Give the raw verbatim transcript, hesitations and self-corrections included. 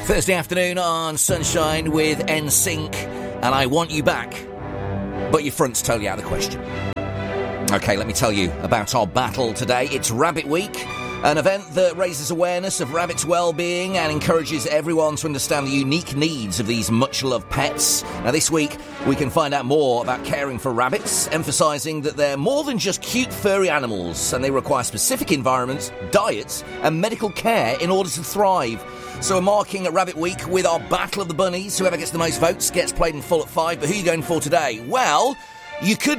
Thursday afternoon on Sunshine with N Sync, and I want you back, but your front's totally out of the question. Okay, let me tell you about our battle today. It's Rabbit Week, an event that raises awareness of rabbits' well-being and encourages everyone to understand the unique needs of these much-loved pets. Now, this week, we can find out more about caring for rabbits, emphasising that they're more than just cute, furry animals, and they require specific environments, diets, and medical care in order to thrive. So we're marking a Rabbit Week with our Battle of the Bunnies. Whoever gets the most votes gets played in full at five. But who are you going for today? Well, you could